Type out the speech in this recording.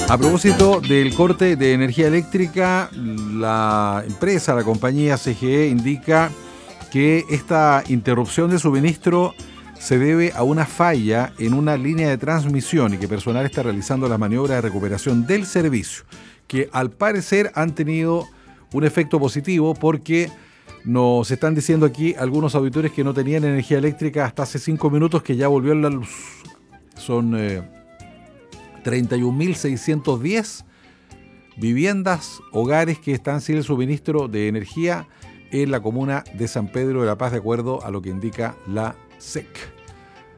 A propósito del corte de energía eléctrica, la compañía CGE indica que esta interrupción de suministro se debe a una falla en una línea de transmisión y que personal está realizando las maniobras de recuperación del servicio, que al parecer han tenido un efecto positivo porque nos están diciendo aquí algunos auditores que no tenían energía eléctrica hasta hace 5 minutos, que ya volvió la luz. Son 31.610 viviendas, hogares que están sin el suministro de energía en la comuna de San Pedro de la Paz, de acuerdo a lo que indica la SEC.